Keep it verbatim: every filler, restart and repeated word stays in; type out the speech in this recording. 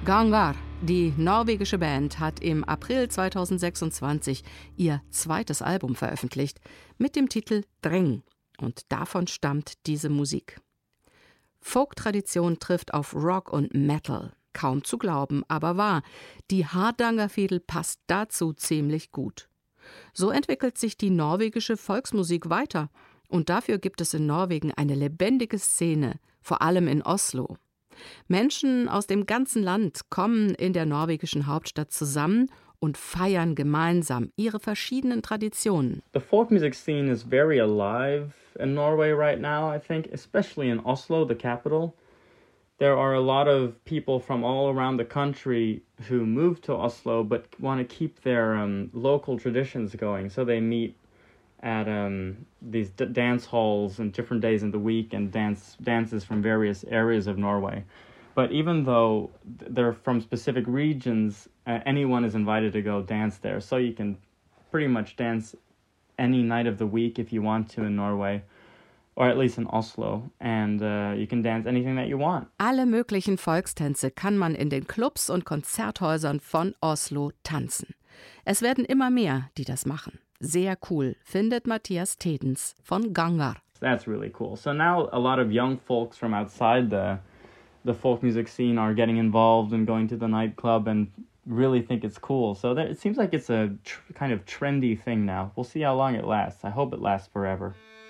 Gangar, die norwegische Band, hat im April zweitausendsechsundzwanzig ihr zweites Album veröffentlicht mit dem Titel Dreng, und davon stammt diese Musik. Folk-Tradition trifft auf Rock und Metal. Kaum zu glauben, aber wahr. Die Hardangerfidel passt dazu ziemlich gut. So entwickelt sich die norwegische Volksmusik weiter, und dafür gibt es in Norwegen eine lebendige Szene, vor allem in Oslo. Menschen aus dem ganzen Land kommen in der norwegischen Hauptstadt zusammen und feiern gemeinsam ihre verschiedenen Traditionen. The folk music scene is very alive in Norway right now, I think, especially in Oslo, the capital. There are a lot of people from all around the country who move to Oslo but want to keep their um, local traditions going. So they meet at um, these d- dance halls on different days in the week and dance dances from various areas of Norway. But even though they're from specific regions, uh, anyone is invited to go dance there. So you can pretty much dance any night of the week if you want to in Norway, or at least in Oslo. And uh, you can dance anything that you want. Alle möglichen Volkstänze kann man in den Clubs und Konzerthäusern von Oslo tanzen. Es werden immer mehr, die das machen. Sehr cool, findet Matthias Tedens von Gangar. That's really cool. So now a lot of young folks from outside the the folk music scene are getting involved and going to the nightclub and really think it's cool. So that, it seems like it's a tr- kind of trendy thing now. We'll see how long it lasts. I hope it lasts forever.